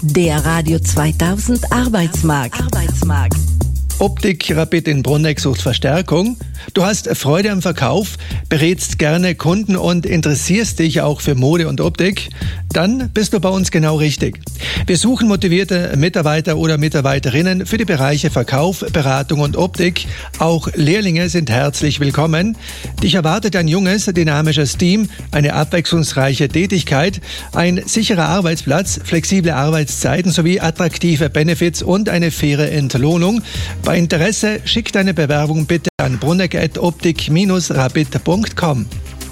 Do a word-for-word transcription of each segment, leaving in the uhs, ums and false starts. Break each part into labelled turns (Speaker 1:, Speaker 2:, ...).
Speaker 1: Der Radio zweitausend Arbeitsmarkt. Arbeitsmarkt.
Speaker 2: Optik Rapid in Bruneck sucht Verstärkung. Du hast Freude am Verkauf, berätst gerne Kunden und interessierst dich auch für Mode und Optik? Dann bist du bei uns genau richtig. Wir suchen motivierte Mitarbeiter oder Mitarbeiterinnen für die Bereiche Verkauf, Beratung und Optik. Auch Lehrlinge sind herzlich willkommen. Dich erwartet ein junges, dynamisches Team, eine abwechslungsreiche Tätigkeit, ein sicherer Arbeitsplatz, flexible Arbeitszeiten sowie attraktive Benefits und eine faire Entlohnung. Bei Interesse schick deine Bewerbung bitte an bruneck at optik dash rapid punkt com.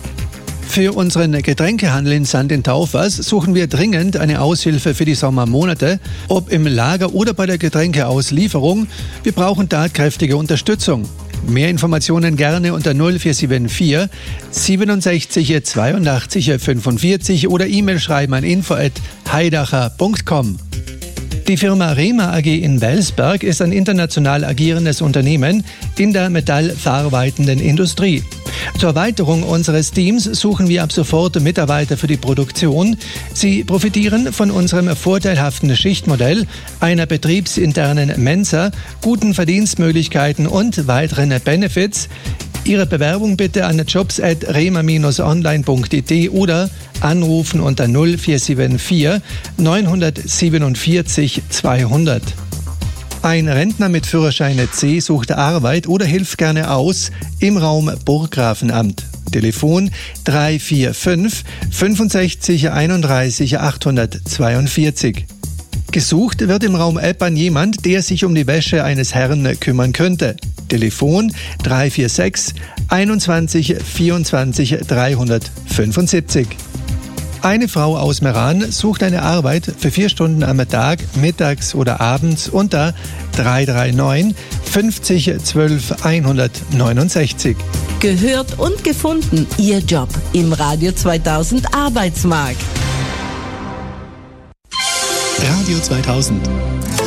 Speaker 2: Für unseren Getränkehandel in Sankt in Taufers suchen wir dringend eine Aushilfe für die Sommermonate, ob im Lager oder bei der Getränkeauslieferung. Wir brauchen tatkräftige Unterstützung. Mehr Informationen gerne unter null vier sieben vier siebenundsechzig zweiundachtzig fünfundvierzig oder E-Mail schreiben an info at heidacher punkt com. Die Firma Rema A G in Welsberg ist ein international agierendes Unternehmen in der metallverarbeitenden Industrie. Zur Erweiterung unseres Teams suchen wir ab sofort Mitarbeiter für die Produktion. Sie profitieren von unserem vorteilhaften Schichtmodell, einer betriebsinternen Mensa, guten Verdienstmöglichkeiten und weiteren Benefits. Ihre Bewerbung bitte an jobs at rema dash online punkt d oder anrufen unter null vier sieben vier neunhundertsiebenundvierzig zweihundert. Ein Rentner mit Führerschein C sucht Arbeit oder hilft gerne aus im Raum Burggrafenamt. Telefon drei vier fünf fünfundsechzig einunddreißig achthundertzweiundvierzig. Gesucht wird im Raum Eppern jemand, der sich um die Wäsche eines Herrn kümmern könnte. Telefon drei vier sechs einundzwanzig vierundzwanzig dreihundertfünfundsiebzig. Eine Frau aus Meran sucht eine Arbeit für vier Stunden am Tag, mittags oder abends unter drei drei neun fünfzig zwölf hundertneunundsechzig.
Speaker 1: Gehört und gefunden, Ihr Job im Radio zweitausend Arbeitsmarkt.
Speaker 3: Radio zweitausend.